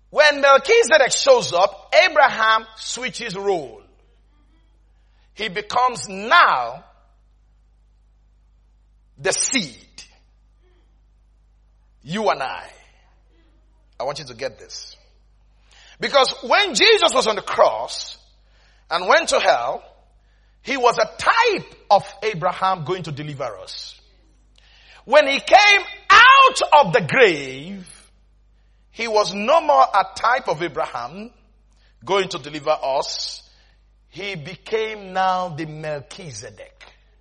When Melchizedek shows up, Abraham switches role. He becomes now the seed. You and I want you to get this. Because when Jesus was on the cross and went to hell, he was a type of Abraham going to deliver us. When he came out of the grave, he was no more a type of Abraham going to deliver us. He became now the Melchizedek.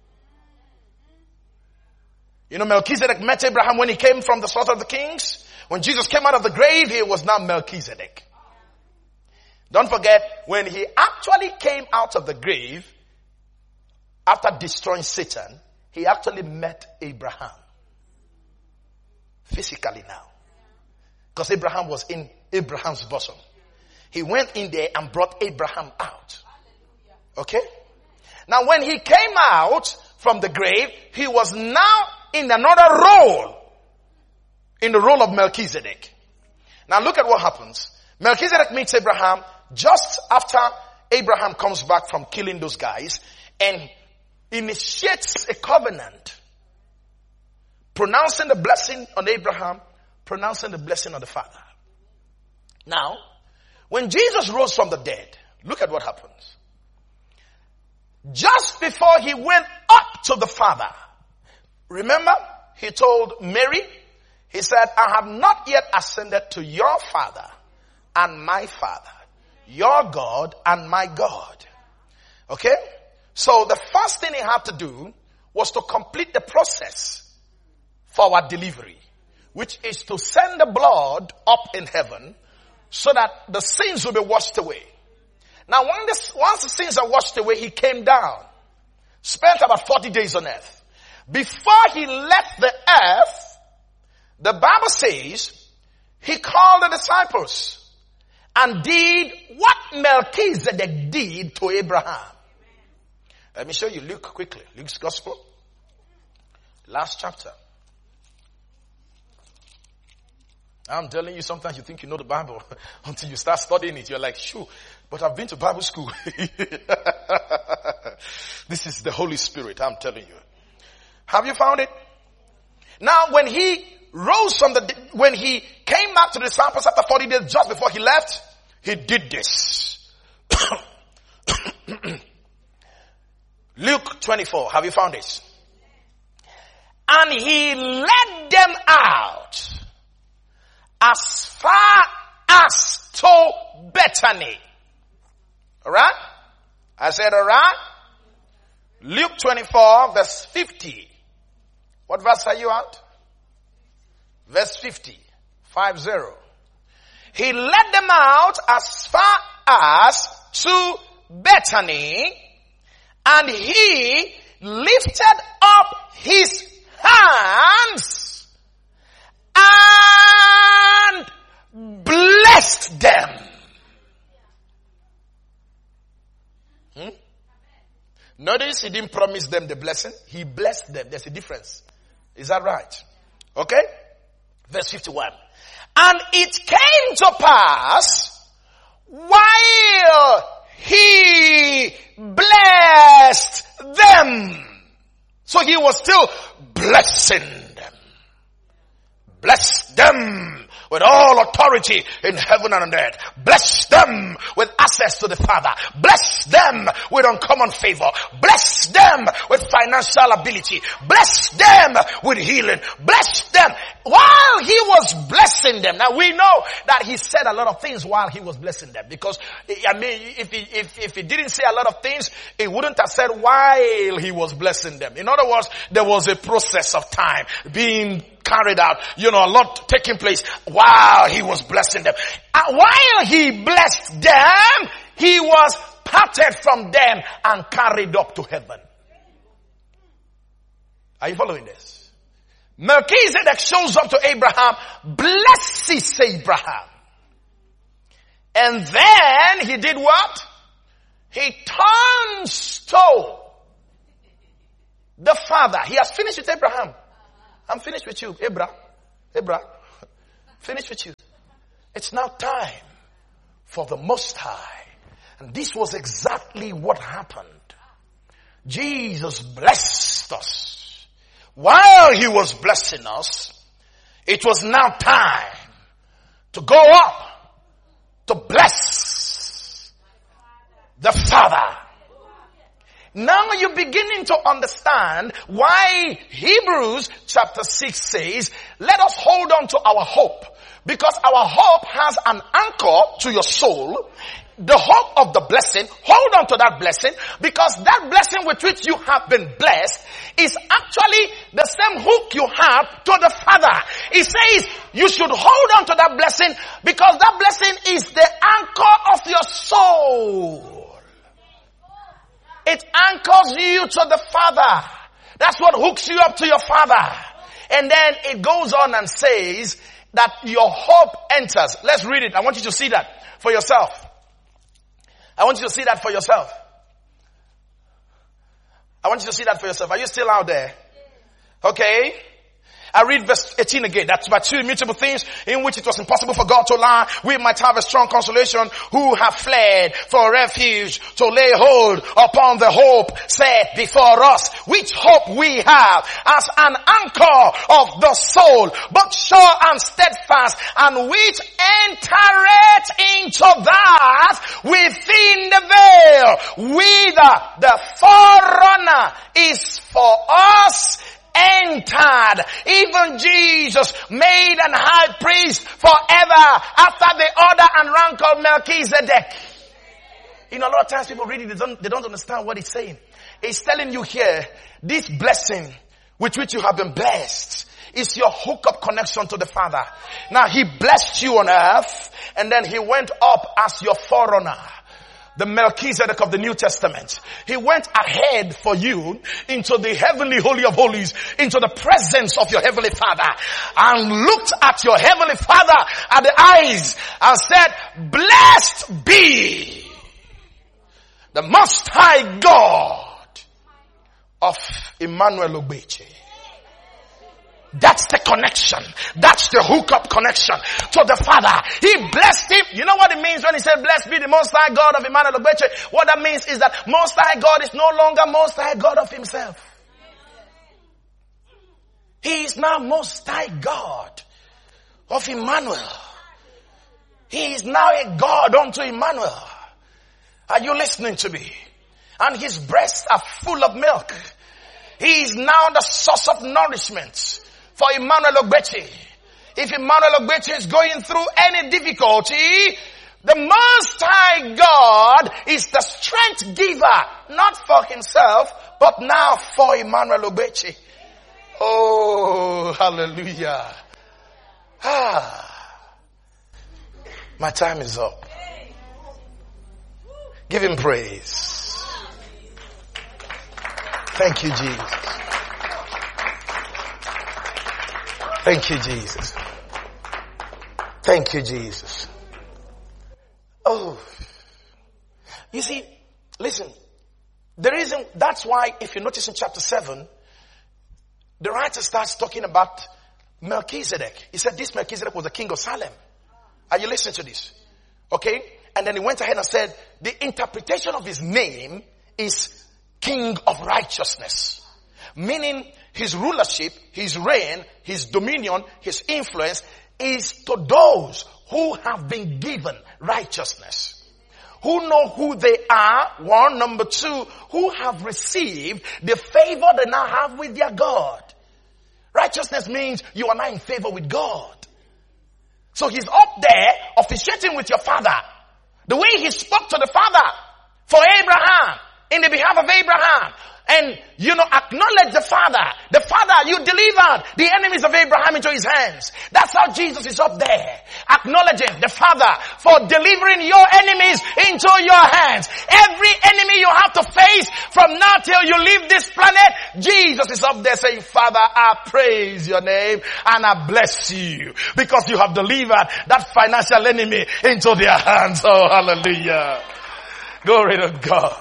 You know, Melchizedek met Abraham when he came from the slaughter of the kings. When Jesus came out of the grave, he was now Melchizedek. Don't forget, when he actually came out of the grave, after destroying Satan, he actually met Abraham. Physically now. Because Abraham was in Abraham's bosom. He went in there and brought Abraham out. Okay? Now when he came out from the grave, he was now in another role. In the role of Melchizedek. Now look at what happens. Melchizedek meets Abraham just after Abraham comes back from killing those guys and initiates a covenant. Pronouncing the blessing on Abraham, pronouncing the blessing on the father. Now, when Jesus rose from the dead, look at what happens. Just before he went up to the Father, remember, he told Mary, he said, I have not yet ascended to your Father and my Father, your God and my God. Okay? So the first thing he had to do was to complete the process for our delivery, which is to send the blood up in heaven so that the sins will be washed away. Now once the sins are washed away, he came down, spent about 40 days on earth. Before he left the earth, the Bible says, he called the disciples and did what Melchizedek did to Abraham. Let me show you Luke quickly. Luke's Gospel. Last chapter. I'm telling you, sometimes you think you know the Bible until you start studying it. You're like, shoo, but I've been to Bible school. This is the Holy Spirit, I'm telling you. Have you found it? Now, when he rose from when he came back to the disciples after 40 days, just before he left, he did this. Luke 24, have you found this? And he led them out as far as to Bethany. Alright? I said alright? Luke 24 verse 50. What verse are you at? Verse 50. 50. He led them out as far as to Bethany, and he lifted up his hands and blessed them. Notice he didn't promise them the blessing. He blessed them. There's a difference. Is that right? Okay? Verse 51. And it came to pass while he blessed them. So he was still blessing them. Bless them with all authority in heaven and on earth. Bless them with access to the Father. Bless them with uncommon favor. Bless them with financial ability. Bless them with healing. Bless them while he was blessing them. Now we know that he said a lot of things while he was blessing them, because I mean, if he didn't say a lot of things, he wouldn't have said while he was blessing them. In other words, there was a process of time being carried out, a lot taking place while he was blessing them. And while he blessed them, he was parted from them and carried up to heaven. Are you following this? Melchizedek shows up to Abraham, blesses Abraham. And then he did what? He turns to the father. He has finished with Abraham. I'm finished with you, Abraham. Finished with you. It's now time for the Most High. And this was exactly what happened. Jesus blessed us. While he was blessing us, it was now time to go up to bless the Father. Now you're beginning to understand why Hebrews chapter 6 says, let us hold on to our hope. Because our hope has an anchor to your soul. The hope of the blessing, hold on to that blessing, because that blessing with which you have been blessed is actually the same hook you have to the Father. It says you should hold on to that blessing because that blessing is the anchor of your soul. It anchors you to the Father. That's what hooks you up to your Father. And then it goes on and says that your hope enters. Let's read it. I want you to see that for yourself. I want you to see that for yourself. I want you to see that for yourself. Are you still out there? Okay. I read verse 18 again. That's by two immutable things in which it was impossible for God to lie. We might have a strong consolation who have fled for refuge to lay hold upon the hope set before us, which hope we have as an anchor of the soul, but sure and steadfast, and which entereth into that within the veil, whither the forerunner is for us entered, even Jesus made an high priest forever after the order and rank of Melchizedek. You know, a lot of times people read it, they don't understand what it's saying. It's telling you here, this blessing with which you have been blessed is your hookup connection to the Father. Now he blessed you on earth and then he went up as your forerunner. The Melchizedek of the New Testament. He went ahead for you into the heavenly holy of holies, into the presence of your heavenly Father, and looked at your heavenly Father at the eyes and said, blessed be the Most High God of Emmanuel Ogbeche. That's the connection. That's the hookup connection to the Father. He blessed him. You know what it means when he said, blessed be the Most High God of Emmanuel Ogbeche? What that means is that Most High God is no longer Most High God of himself. He is now Most High God of Emmanuel. He is now a God unto Emmanuel. Are you listening to me? And his breasts are full of milk. He is now the source of nourishment for Emmanuel Ogbeche. If Emmanuel Ogbeche is going through any difficulty, the Most High God is the strength giver, not for himself, but now for Emmanuel Ogbeche. Oh, hallelujah. My time is up. Give him praise. Thank you, Jesus. Thank you, Jesus. Thank you, Jesus. Oh. You see, listen. The reason, that's why if you notice in chapter 7, the writer starts talking about Melchizedek. He said this Melchizedek was the king of Salem. Are you listening to this? Okay? And then he went ahead and said, the interpretation of his name is King of Righteousness. Meaning his rulership, his reign, his dominion, his influence is to those who have been given righteousness. Who know who they are, one. Number two, who have received the favor they now have with their God. Righteousness means you are now in favor with God. So he's up there officiating with your Father. The way he spoke to the Father for Abraham, in the behalf of Abraham. And, acknowledge the Father. The Father, you delivered the enemies of Abraham into his hands. That's how Jesus is up there. Acknowledging the Father for delivering your enemies into your hands. Every enemy you have to face from now till you leave this planet, Jesus is up there saying, Father, I praise your name and I bless you because you have delivered that financial enemy into their hands. Oh, hallelujah. Glory to God.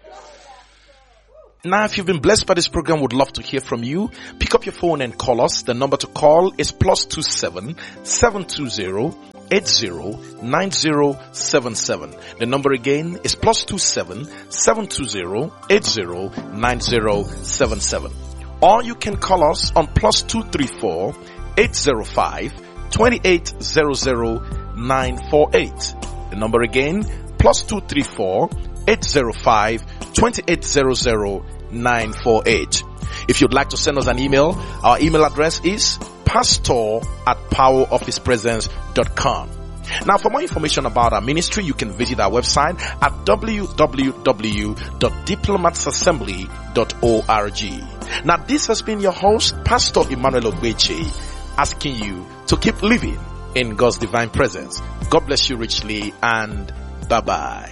Now, if you've been blessed by this program, would love to hear from you. Pick up your phone and call us. The number to call is +27 720 809077. The number again is +27 720 809077. Or you can call us on +234 805 2800948. The number again +234 805 2800948. If you'd like to send us an email, our email address is pastor@powerofhispresence.com. Now, for more information about our ministry, you can visit our website at www.diplomatsassembly.org. Now, this has been your host, Pastor Emmanuel Ogbeche, asking you to keep living in God's divine presence. God bless you richly, and bye-bye.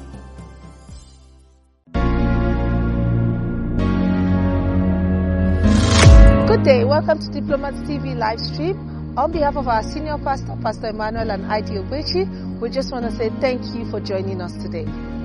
Good day. Welcome to Diplomats TV live stream. On behalf of our senior pastor, Pastor Emmanuel and I.D. Ogbeche, we just want to say thank you for joining us today.